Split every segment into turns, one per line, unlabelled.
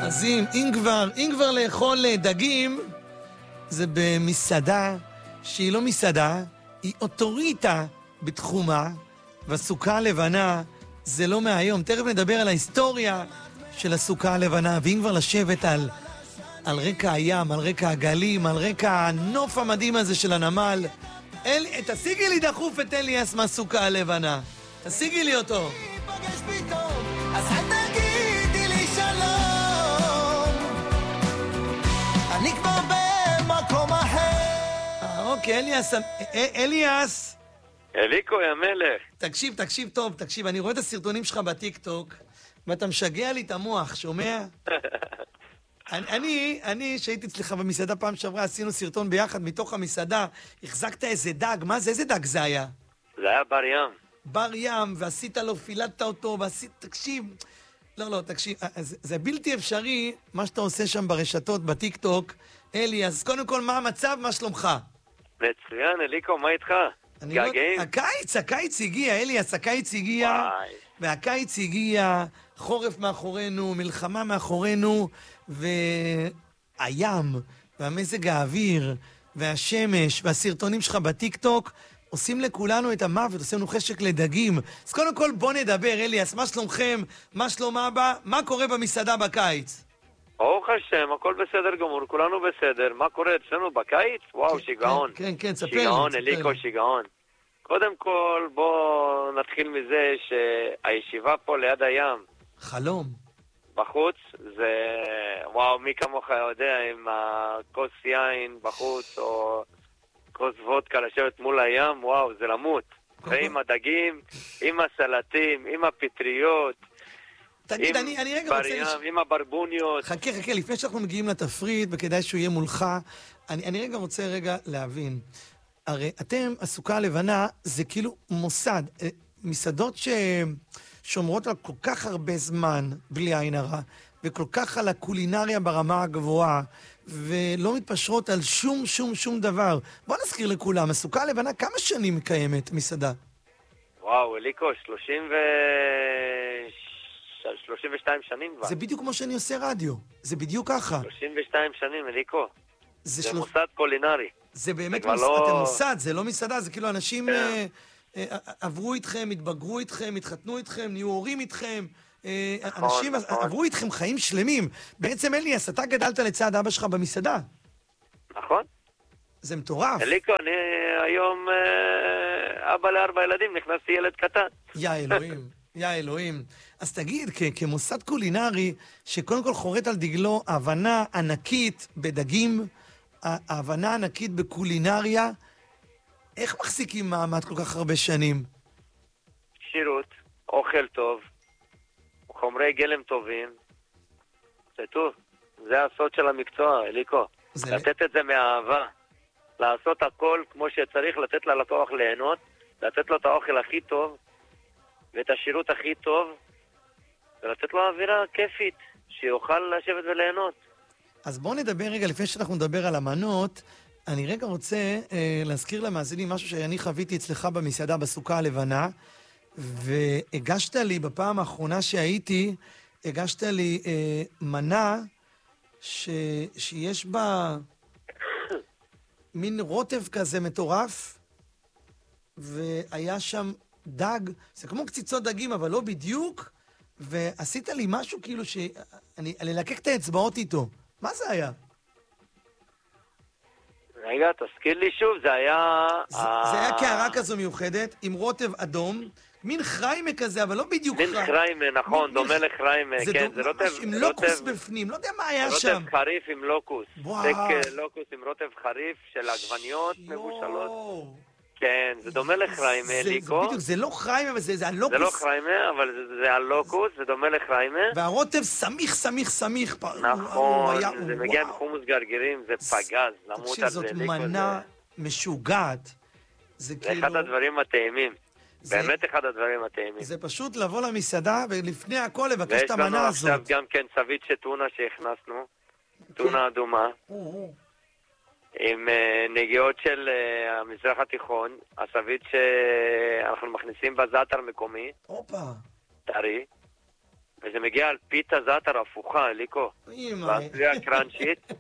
אז אם כבר לאכול דגים, זה במסעדה שהיא לא מסעדה, היא אוטוריטה בתחומה, והסוכה הלבנה זה לא מהיום. תכף נדבר על ההיסטוריה של הסוכה הלבנה, ואם כבר לשבת על רקע הים, על רקע הגלים, על רקע הנוף המדהים הזה של הנמל. תשיגי לי דחוף את אליאס מהסוכה הלבנה. תשיגי לי אותו.
אז תגידי לי שלום, אני כבר במקום אחר.
אוקיי, אליאס.
אליקו, יא מלך.
תקשיב טוב, אני רואה את הסרטונים שלך בטיקטוק, ואתה משגע לי את המוח, שומע? אני, שהייתי אצלך במסעדה פעם שעברה, עשינו סרטון ביחד מתוך המסעדה, החזקת איזה דג, מה זה? איזה דג זה היה?
זה היה בר ים.
בר ים, ועשית לו, פילטת אותו, תקשיב, תקשיב, זה בלתי אפשרי, מה שאתה עושה שם ברשתות, בטיקטוק. אלי, אז קודם כל, מה המצב, מה שלומך?
מצוין, אליקו, מה איתך? געגעים?
הקיץ הגיע, אליאס, הקיץ הגיע, והקיץ הגיע, חורף מאחורינו, מלחמה מאחורינו, והים, והמזג האוויר, והשמש, והסרטונים שלך בטיקטוק, עושים לכולנו את המוות, עושים לנו חשק לדגים. אז קודם כל בוא נדבר, אליאס, מה שלומכם, מה שלום אבא, מה קורה במסעדה בקיץ?
ברוך השם, הכל בסדר גמור, כולנו בסדר. מה קורה אצלנו בקיץ? וואו, שיגעון.
כן, ספר לי.
שיגעון, אליקו, שיגעון. קודם כל, בוא נתחיל מזה שהישיבה פה ליד הים.
חלום.
בחוץ, זה... וואו, מי כמוך יודע, עם הכוס יין בחוץ, או כוס וודקה לשבת מול הים, וואו, זה למות. ועם הדגים, עם הסלטים, עם הפטריות.
תגיד, אני רגע רוצה...
עם הברבוניות.
חכה, לפני שאנחנו מגיעים לתפריט, וכדאי שהוא יהיה מולך, אני רגע רוצה להבין. הרי אתם, הסוכה הלבנה, זה כאילו מוסד. מסעדות ששומרות על כל כך הרבה זמן, בלי עין הרע, וכל כך על הקולינריה ברמה הגבוהה, ולא מתפשרות על שום דבר. בוא נזכיר לכולם, הסוכה הלבנה, כמה שנים מקיימת מסעדה?
וואו, אליקו, 32 שנים כבר.
זה בדיוק כמו שאני עושה רדיו. זה בדיוק ככה.
32 שנים, אליקו.
זה
מוסד קולינרי.
זה באמת אתם מוסד, זה לא מסעדה, זה כאילו אנשים עברו איתכם, התבגרו איתכם, התחתנו איתכם, נהיו הורים איתכם. אנשים עברו איתכם חיים שלמים. בעצם אליאס, אתה גדלת לצד אבא שלך במסעדה.
נכון.
זה מטורף.
אליקו, אני היום אבא ל4 ילדים, נכנסתי ילד קטן.
יא אלוהים. אז תגיד, כמוסד קולינרי, שקודם כל חורט על דגלו הבנה ענקית בדגים, ההבנה ענקית בקולינריה, איך מחזיקים מעמד כל כך הרבה שנים?
שירות, אוכל טוב, חומרי גלם טובים, זה טוב. זה הסוד של המקצוע, אליקו. לתת את זה מאהבה. לעשות הכל כמו שצריך, לתת ללקוח ליהנות, לתת לו את האוכל הכי טוב, ואת השירות הכי טוב, ולתת לו אווירה כיפית, שיוכל לשבת וליהנות.
אז בואו נדבר רגע, לפני שאנחנו נדבר על המנות, אני רגע רוצה להזכיר למאזינים משהו שאני חוויתי אצלך במסעדה בסוכה הלבנה, והגשת לי בפעם האחרונה שהייתי, הגשת לי מנה שיש בה מין רוטב כזה מטורף, והיה שם דג, זה כמו קציצות דגים, אבל לא בדיוק, ועשית לי משהו כאילו שאני ללקק את האצבעות איתו. מה זה היה?
רגע, תזכיר לי שוב, זה היה...
זה היה קערה כזו מיוחדת, עם רוטב אדום, מין חריימה כזה, אבל לא בדיוק
חריימה. מין חריימה, נכון, דומה לחריימה, כן, זה רוטב...
עם לוקוס בפנים, לא יודע מה היה שם.
רוטב חריף עם לוקוס. סטייק לוקוס עם רוטב חריף של עגבניות מבושלות. כן, זה דומה לחריימה, אליקו.
בדיוק, זה לא חריימה, אבל זה הלוקוס.
זה לא חריימה, אבל זה הלוקוס, זה דומה לחריימה.
והרוטב סמיך.
נכון, זה מגיע עם חומוס גרגירים, זה פגז, למות
תקשיב,
על זה,
זאת
אליקו.
מנה משוגעת.
זה אחד הדברים הטעימים. באמת אחד הדברים הטעימים.
זה פשוט לבוא למסעדה, ולפני הכל לבקש את המנה הזאת.
ויש לנו עכשיו גם כן סביצ'ה טונה שהכנסנו, טונה אדומה. עם נגיעות של המזרח התיכון, הסביט שאנחנו מכניסים בזאטר מקומי, טרי, וזה מגיע על פיתה זאטר הפוכה, אליקו. והצליעה קרנצ'ית.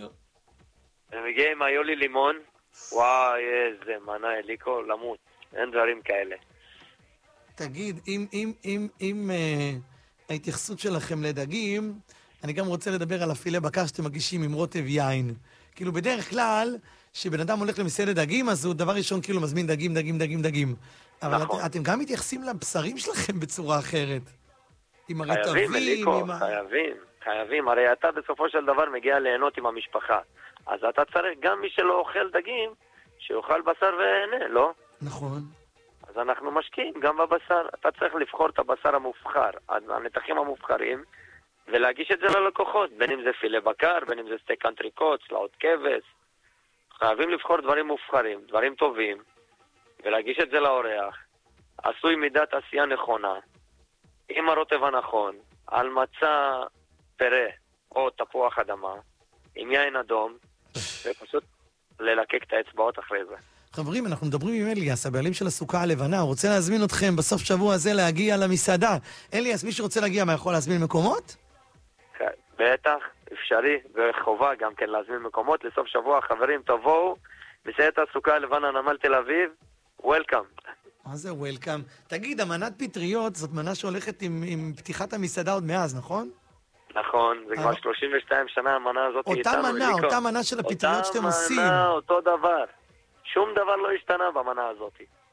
זה מגיע עם היולי לימון. וואי, איזה מנה, אליקו, למות. אין דברים כאלה.
תגיד, אם ההתייחסות שלכם לדגים, אני גם רוצה לדבר על הפילה בקר שאתם מגישים עם רוטב יין. כאילו בדרך כלל, שבן אדם הולך למסעדת דגים, אז הוא דבר ראשון כאילו מזמין דגים. אבל
נכון.
אתם גם מתייחסים לבשרים שלכם בצורה אחרת. עם הרטבים,
חייבים, אליקו, חייבים. הרי אתה בסופו של דבר מגיע ליהנות עם המשפחה. אז אתה צריך גם מי שלא אוכל דגים, שיאכל בשר ויהנה, לא?
נכון.
אז אנחנו משקיעים גם בבשר. אתה צריך לבחור את הבשר המובחר, הנתחים המובחרים, ולהגיש את זה ללקוחות, בין אם זה פילה בקר, בין אם זה סטייק אנטריקוט, צלעות כבש. חייבים לבחור דברים מובחרים, דברים טובים, ולהגיש את זה לאורח. עשוי מידת עשייה נכונה, עם הרוטב הנכון, על מצה פרה או תפוח אדמה, עם יין אדום, ופשוט ללקק את האצבעות אחרי זה.
חברים, אנחנו מדברים עם אליאס, הבעלים של הסוכה הלבנה. הוא רוצה להזמין אתכם בסוף שבוע הזה להגיע למסעדה. אליאס, מי שרוצה להגיע, מה יכול להזמין מקומות?
בטח, אפשרי, וחובה גם כן להזמין מקומות. לסוף שבוע, חברים, תבואו, מסעדת הסוכה הלבנה, נמל תל אביב, וולקאם.
מה זה וולקאם? תגיד, המנת פטריות זאת מנה שהולכת עם פתיחת המסעדה עוד מאז, נכון?
נכון, זה כבר 32 שנה המנה הזאת איתנו.
אותה מנה של הפטריות שאתם עושים.
אותה מנה, אותו דבר. שום דבר לא השתנה במנה הזאת.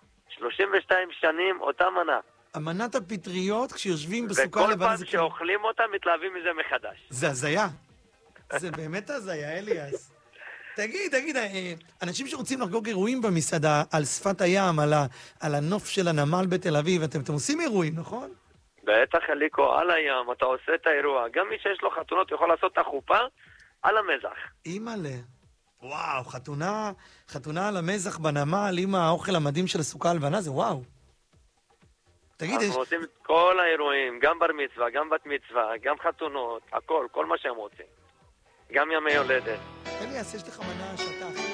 32 שנים, אותה מנה.
המנת הפטריות, כשיושבים בסוכה לבן...
וכל פעם שאוכלים אותה, מתלהבים מזה מחדש.
זה הזיה. זה באמת הזיה, אליאס. תגיד, אנשים שרוצים לחגוג אירועים במסעדה, על שפת הים, על הנוף של הנמל בתל אביב, אתם עושים אירועים, נכון?
בטח, אליקו, על הים, אתה עושה את האירוע. גם מי שיש לו חתונות יכול לעשות את החופה על המזח.
אימא'לה. וואו, חתונה על המזח בנמל עם האוכל המדהים של הסוכה הלבנה, זה וואו. תגיד,
אנחנו עושים את כל האירועים, גם בר מצווה, גם בת מצווה, גם חתונות, הכל, כל מה שהם רוצים. גם ימי הולדת.
אליאס, יש לך מנה שאתה הכי